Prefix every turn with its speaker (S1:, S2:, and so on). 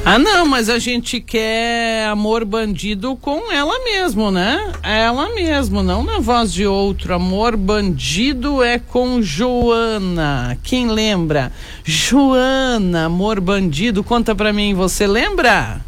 S1: Ah, não, mas a gente quer amor bandido com ela mesmo, né? Ela mesmo, não na voz de outro. Amor bandido é com Joana. Quem lembra? Joana, amor bandido, conta pra mim, você lembra?